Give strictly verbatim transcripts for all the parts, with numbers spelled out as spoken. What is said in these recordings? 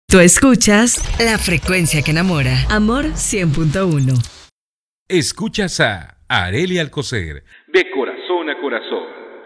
Tú escuchas La Frecuencia que Enamora. Amor cien punto uno. Escuchas a Arely Alcocer, de corazón a corazón.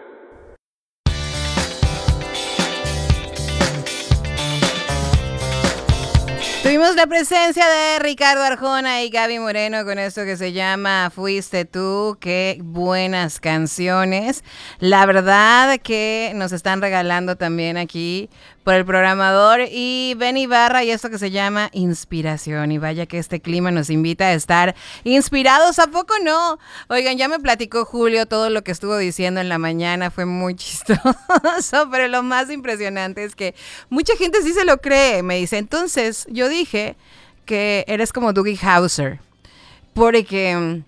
Tuvimos la presencia de Ricardo Arjona y Gaby Moreno con esto que se llama Fuiste Tú. Qué buenas canciones. La verdad que nos están regalando también aquí por el programador y Ben Ibarra y esto que se llama Inspiración. Y vaya que este clima nos invita a estar inspirados, ¿a poco no? Oigan, ya me platicó Julio todo lo que estuvo diciendo en la mañana, fue muy chistoso, pero lo más impresionante es que mucha gente sí se lo cree. Me dice, entonces yo dije que eres como Doogie Howser, porque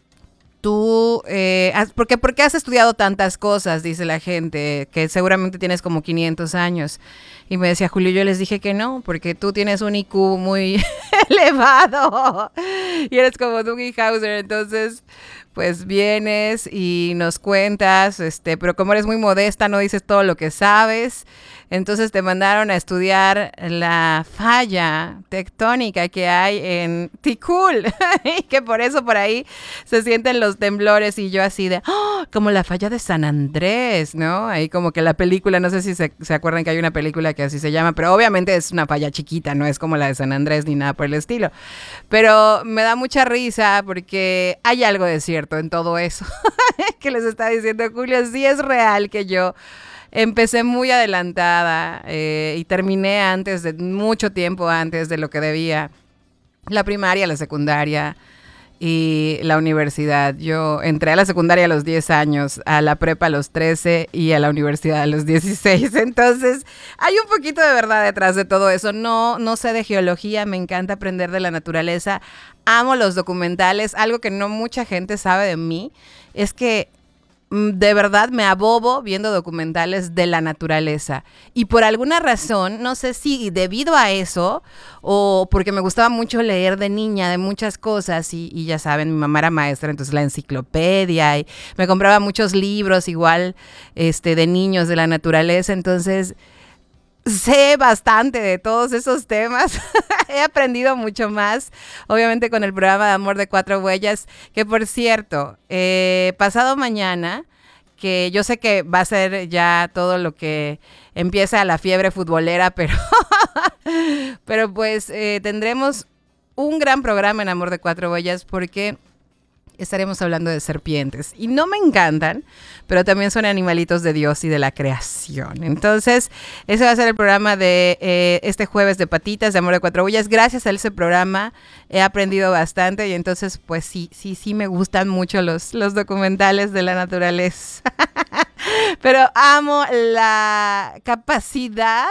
tú, eh, porque, porque has estudiado tantas cosas, dice la gente, que seguramente tienes como quinientos años. Y me decía Julio, yo les dije que no, porque tú tienes un I Q muy elevado y eres como Doogie Howser. Entonces, pues vienes y nos cuentas, este, pero como eres muy modesta, no dices todo lo que sabes. Entonces te mandaron a estudiar la falla tectónica que hay en Tikul, y que por eso por ahí se sienten los temblores, y yo así de, ¡oh!, como la falla de San Andrés, ¿no? Ahí como que la película, no sé si se, se acuerdan que hay una película que así se llama, pero obviamente es una falla chiquita, no es como la de San Andrés ni nada por el estilo. Pero me da mucha risa porque hay algo de cierto en todo eso que les está diciendo Julio. Sí es real que yo empecé muy adelantada eh, y terminé antes de, mucho tiempo antes de lo que debía, la primaria, la secundaria y la universidad. Yo entré a la secundaria a los diez años, a la prepa a los trece y a la universidad a los dieciséis. Entonces, hay un poquito de verdad detrás de todo eso. No, no sé de geología, me encanta aprender de la naturaleza. Amo los documentales. Algo que no mucha gente sabe de mí es que de verdad me abobo viendo documentales de la naturaleza. Y por alguna razón, no sé si debido a eso o porque me gustaba mucho leer de niña de muchas cosas, y, y ya saben, mi mamá era maestra, entonces la enciclopedia, y me compraba muchos libros igual este, de niños de la naturaleza. Entonces sé bastante de todos esos temas. He aprendido mucho más, obviamente, con el programa de Amor de Cuatro Huellas, que por cierto, eh, pasado mañana, que yo sé que va a ser ya todo lo que empieza la fiebre futbolera, pero, pero pues eh, tendremos un gran programa en Amor de Cuatro Huellas, porque estaremos hablando de serpientes. Y no me encantan, pero también son animalitos de Dios y de la creación. Entonces, ese va a ser el programa de eh, este jueves de Patitas, de Amor de Cuatro Huellas. Gracias a ese programa he aprendido bastante, y entonces, pues sí, sí, sí me gustan mucho los, los documentales de la naturaleza. Pero amo la capacidad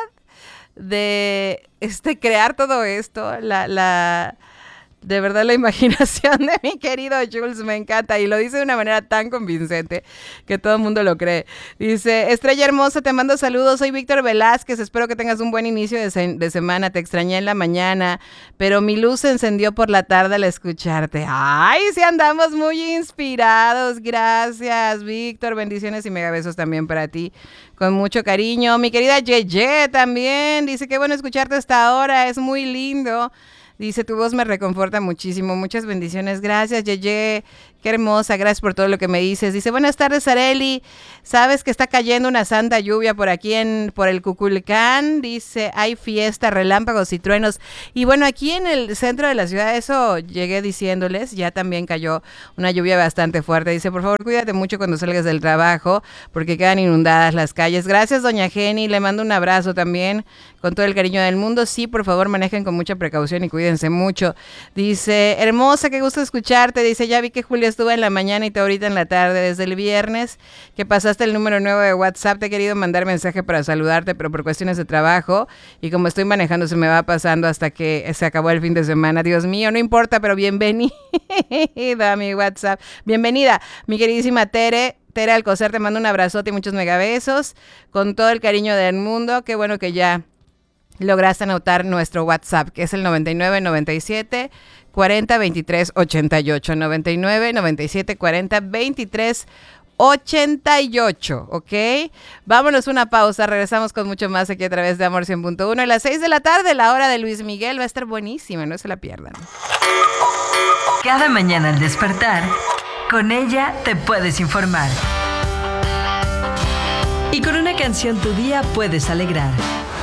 de este, crear todo esto, la... la De verdad, la imaginación de mi querido Jules me encanta, y lo dice de una manera tan convincente que todo el mundo lo cree. Dice, Estrella hermosa, te mando saludos, soy Víctor Velázquez, espero que tengas un buen inicio de, se- de semana, te extrañé en la mañana, pero mi luz se encendió por la tarde al escucharte. Ay, sí andamos muy inspirados, gracias Víctor, bendiciones y megabesos también para ti, con mucho cariño. Mi querida Yeye también, dice, qué bueno escucharte hasta ahora, es muy lindo. Dice, tu voz me reconforta muchísimo. Muchas bendiciones. Gracias, Yeye. Qué hermosa. Gracias por todo lo que me dices. Dice, buenas tardes, Arely. Sabes que está cayendo una santa lluvia por aquí en por el Cuculcán. Dice, hay fiesta, relámpagos y truenos. Y bueno, aquí en el centro de la ciudad, eso llegué diciéndoles, ya también cayó una lluvia bastante fuerte. Dice, por favor, cuídate mucho cuando salgas del trabajo, porque quedan inundadas las calles. Gracias, doña Jenny. Le mando un abrazo también, con todo el cariño del mundo. Sí, por favor, manejen con mucha precaución y cuídense mucho. Dice, hermosa, qué gusto escucharte. Dice, ya vi que Julia estuvo en la mañana y tú ahorita en la tarde. Desde el viernes que pasaste el número nuevo de WhatsApp, te he querido mandar mensaje para saludarte, pero por cuestiones de trabajo y como estoy manejando se me va pasando hasta que se acabó el fin de semana. Dios mío, no importa, pero bienvenida a mi WhatsApp. Bienvenida, mi queridísima Tere. Tere Alcocer, te mando un abrazote y muchos megabesos con todo el cariño del mundo. Qué bueno que ya lograste anotar nuestro WhatsApp, que es el noventa y nueve, noventa y siete, cuarenta, veintitrés, ochenta y ocho. noventa y nueve, noventa y siete, cuarenta, veintitrés, ochenta y ocho, ¿ok? Vámonos una pausa, regresamos con mucho más aquí a través de Amor cien punto uno. A las seis de la tarde, la hora de Luis Miguel va a estar buenísima, no se la pierdan. Cada mañana al despertar, con ella te puedes informar. Y con una canción tu día puedes alegrar.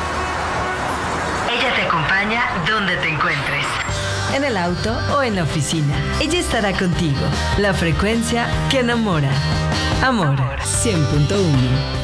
Ella te acompaña donde te encuentres. En el auto o en la oficina. Ella estará contigo. La frecuencia que enamora. Amor cien punto uno.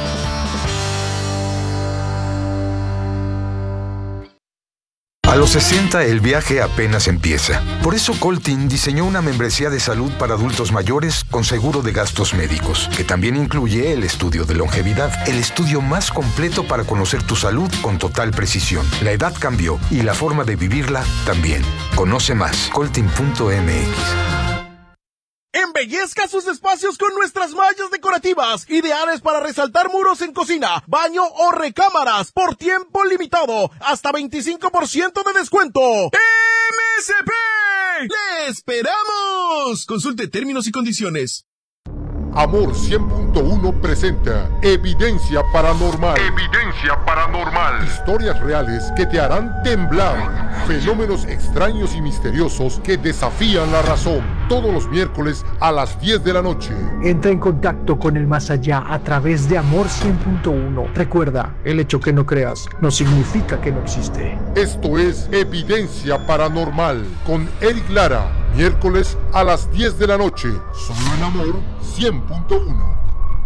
A los sesenta el viaje apenas empieza. Por eso Coltin diseñó una membresía de salud para adultos mayores con seguro de gastos médicos, que también incluye el estudio de longevidad, el estudio más completo para conocer tu salud con total precisión. La edad cambió y la forma de vivirla también. Conoce más, coltin punto m x. Embellezca sus espacios con nuestras mallas decorativas, ideales para resaltar muros en cocina, baño o recámaras, por tiempo limitado, hasta veinticinco por ciento de descuento. ¡M S P! ¡Le esperamos! Consulte términos y condiciones. Amor cien punto uno presenta Evidencia Paranormal. Evidencia Paranormal. Historias reales que te harán temblar. Fenómenos extraños y misteriosos que desafían la razón. Todos los miércoles a las diez de la noche. Entra en contacto con el más allá a través de Amor cien punto uno. Recuerda, el hecho que no creas no significa que no existe. Esto es Evidencia Paranormal con Eric Lara. Miércoles a las diez de la noche. Solo en Amor cien punto uno.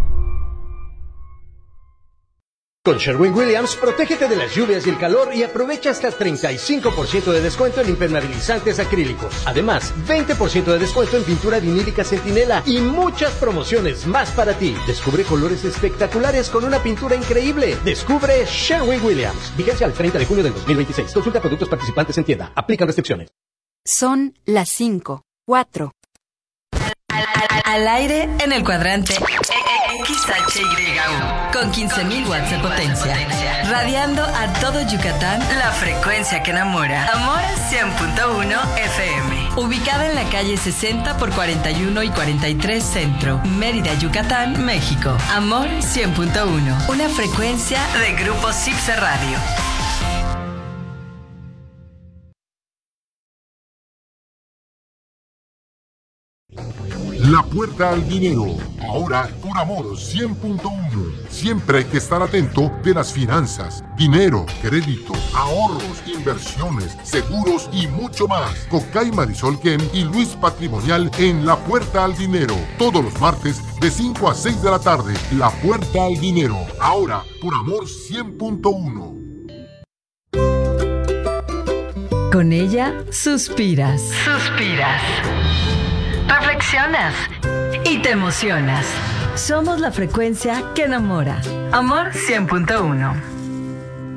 Con Sherwin-Williams, protégete de las lluvias y el calor y aprovecha hasta treinta y cinco por ciento de descuento en impermeabilizantes acrílicos. Además, veinte por ciento de descuento en pintura vinílica Centinela y muchas promociones más para ti. Descubre colores espectaculares con una pintura increíble. Descubre Sherwin-Williams. Vigencia al treinta de junio del dos mil veintiséis. Consulta productos participantes en tienda. Aplican restricciones. Son las cinco, cuatro. Al, al, al aire en el cuadrante X H Y U con quince mil watts de potencia, radiando a todo Yucatán, la frecuencia que enamora. Amor cien punto uno F M, ubicada en la calle sesenta por cuarenta y uno y cuarenta y tres Centro, Mérida, Yucatán, México. Amor cien punto uno, una frecuencia de Grupo Cipse Radio. La puerta al dinero, ahora por Amor cien punto uno. Siempre hay que estar atento de las finanzas, dinero, crédito, ahorros, inversiones, seguros y mucho más. Cocay Marisol Ken y Luis Patrimonial en La Puerta al Dinero. Todos los martes de cinco a seis de la tarde. La Puerta al Dinero, ahora por Amor cien punto uno. Con ella suspiras. Suspiras. Reflexionas y te emocionas. Somos la frecuencia que enamora. Amor cien punto uno.